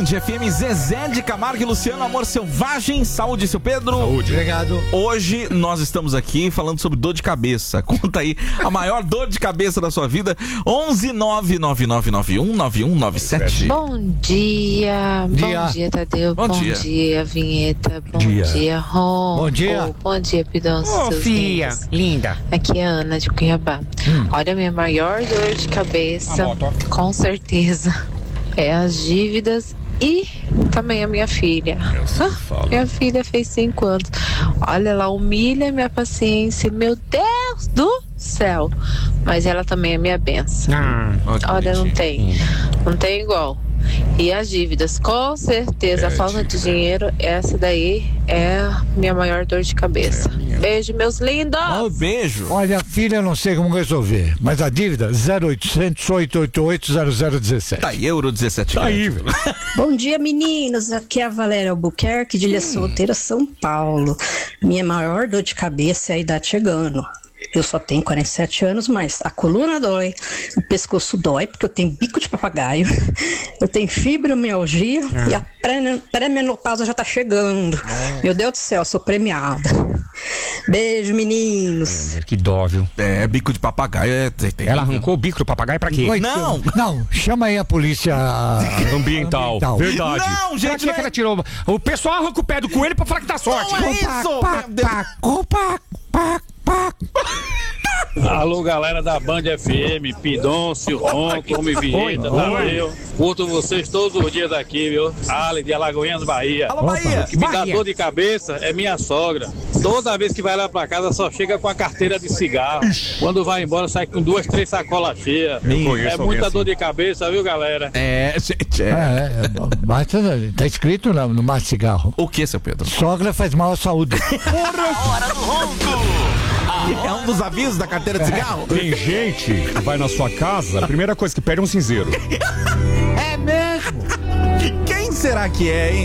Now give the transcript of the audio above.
FM, Zezé de Camargo e Luciano, Amor Selvagem. Saúde, seu Pedro. Saúde. Obrigado. Hoje nós estamos aqui falando sobre dor de cabeça. Conta aí a maior dor de cabeça da sua vida. 11-99991-9197. Bom dia. Bom dia, Tadeu. Bom dia, Vinheta. Bom dia, Ron. Bom dia. Bom dia, Pidoncio. Ô, filha, linda. Aqui é a Ana de Cuiabá. Olha, minha maior dor de cabeça, com certeza, é as dívidas e também a minha filha. Minha filha fez 5 anos. Olha, ela humilha minha paciência. Meu Deus do céu. Mas ela também é minha benção. Olha, não tem igual. E as dívidas, com certeza, a falta de dinheiro, essa daí é a minha maior dor de cabeça. Beijo, meus lindos! Beijo! Olha, filha, eu não sei como resolver, mas a dívida 0800 888 0017. Tá aí, Euro 17. Tá aí, velho. Bom dia, meninos. Aqui é a Valéria Albuquerque, de Ilha Solteira, São Paulo. Minha maior dor de cabeça é a idade chegando. Eu só tenho 47 anos, mas a coluna dói, o pescoço dói, porque eu tenho bico de papagaio, eu tenho fibromialgia e a pré-menopausa já tá chegando. Meu Deus do céu, eu sou premiada. Beijo, meninos. Que dó, viu? É, bico de papagaio é... Ela arrancou o bico do papagaio pra quê? Não, chama aí a polícia Ambiental. Verdade. Não, gente, Pra que ela tirou? O pessoal arranca o pé do coelho pra falar que dá sorte. Não é isso! Alô, galera da Band FM, Pidoncio, Ronco, Homem Vinheta, Tadeu. Curto vocês todos os dias aqui, viu? Ali de Alagoinhas, Bahia. Alô, Bahia! O que me dá dor de cabeça é minha sogra. Toda vez que vai lá pra casa só chega com a carteira de cigarro. Quando vai embora sai com 2, 3 sacolas cheias. É muita dor de cabeça, viu, galera? Mas tá escrito no mar de cigarro. O que, seu Pedro? Sogra faz mal à saúde. Hora do Ronco. É um dos avisos da carteira de cigarro? Tem gente que vai na sua casa, a primeira coisa que pede é um cinzeiro. É mesmo? Quem será que é, hein?